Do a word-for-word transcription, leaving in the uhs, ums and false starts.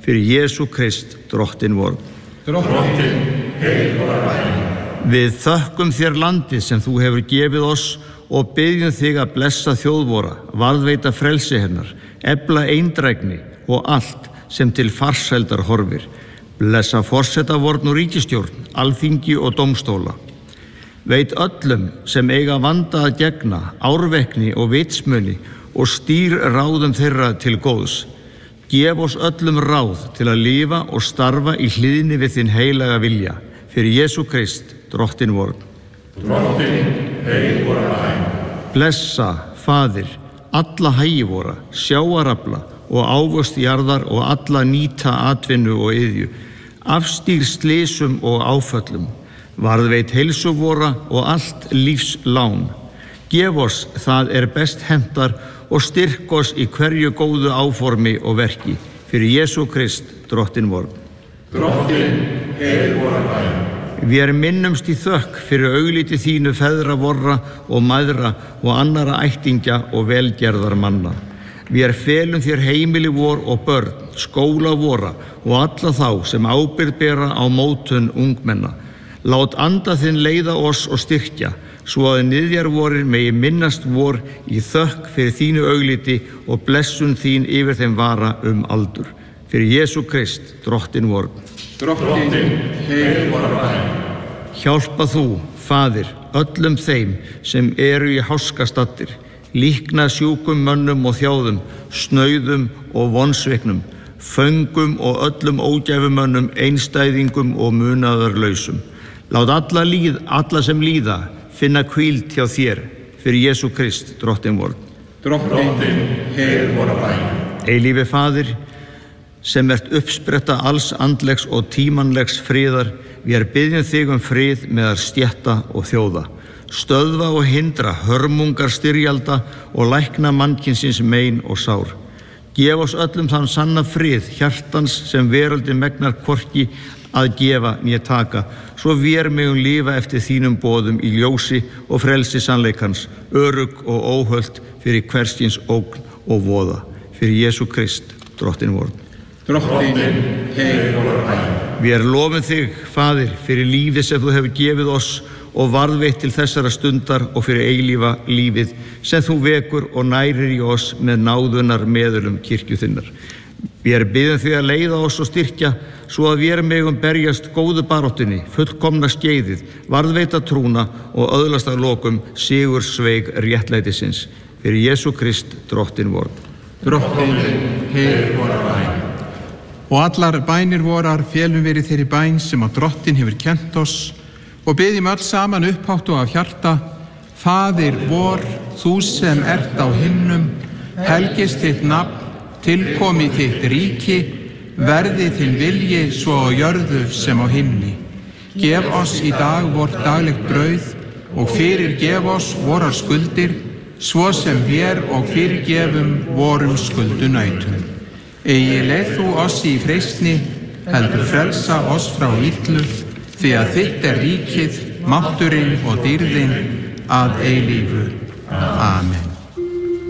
fyrir Jesú Krist, drottinn vor. Drottinn, heil vora bæn. Við þökkum þér landið sem þú hefur gefið oss og biðjum þig að blessa þjóð vora, varðveita frelsi hennar, efla eindrægni og allt sem til farsældar horfir. Blessa forsetavorn og ríkisstjórn, alþingi og dómstóla. Veit öllum sem eiga vanda að gegna, árvekni og vitsmuni og stýr ráðum þeirra til góðs. Gef oss öllum ráð til að lifa og starfa í hlýðni við þinn heilaga vilja, fyrir Jesú Krist, drottinn vor. Drottinn, heil vora bæn. Blessa, Faðir, alla hægi vora, sjáarafla og ávöxt jarðar og alla nýta atvinnu og iðju. Afstýr slysum og áföllum. Varðveit heilsu vora og allt lífs lán. Gef oss það er best hentar og styrk oss í hverju góðu áformi og verki, fyrir Jesú Krist, drottinn vor. Drottinn, heil vora bæn. Vér minnumst í þökk fyrir augliti þínu feðra vorra og mæðra og annara ættingja og velgerðar manna. Vér felum þér heimili vor og börn, skóla vora og alla þá sem ábyrgð bera á mótun ungmenna. Lát anda þinn leiða oss og styrkja, svo að niðjar vorir megi minnast vor í þökk fyrir þínu augliti og blessun þín yfir þeim vara um aldur. Fyrir Jesú Krist, drottinn vor. Drottinn, heil vora bæn. Hjálpa þú, Faðir, öllum þeim sem eru í háska staddir, líkna sjúkum mönnum og þjáðum, snauðum og vonsviknum, föngum og öllum ógæfumönnum, einstæðingum og munaðarlausum. Lát alla, líð, alla sem líða finna hvíld hjá þér, fyrir Jesú Krist, drottinn vor. Drottinn, heil vora bæn. Eilífi Faðir, sem ert uppspretta alls andlegs og tímanlegs friðar, vér biðjum þig um frið meðal stétta og þjóða. Stöðva og hindra hörmungar styrjalda og lækna mannkynsins mein og sár. Gef oss öllum þann sanna frið hjartans sem veröldin megnar hvorki að gefa né taka, svo vér megum lifa eftir þínum boðum í ljósi og frelsi sannleikans, örugg og óhölt fyrir hversins ógn og voða, fyrir Jesú Krist, drottinn vor. Drottinn, heil vora bæn. Vér lofum þig, Faðir, fyrir lífið sem þú hefur gefið oss og varðveitt til þessara stundar og fyrir eilífa lífið sem þú vekur og nærir í oss með náðunar meðulum kirkju þinnar. Vér biðum þig að leiða oss og styrkja svo að vér megum berjast góðu baráttunni, fullkomna skeiðið, varðveita trúna og öðlast að lokum sigur sveig réttlætisins, fyrir Jesú Krist, drottinn vor. Drottinn, heil vora bæn. Og allar bænir vorar félum verið þeirri bæn sem að drottinn hefur kennt oss og biðjum öll saman upphátt og af hjarta: Faðir vor, þú sem ert á himnum, helgist þitt nafn, tilkomi þitt ríki, verði þinn vilji svo á jörðu sem á himni. Gef oss í dag vort daglegt brauð og fyrirgef oss vorar skuldir, svo sem vér og fyrirgefum vorum skuldunautum. Eigi leið þú oss í freistni, heldur frelsa oss frá illu, því að þitt er ríkið, mátturinn og dýrðin að eilífu. Amen.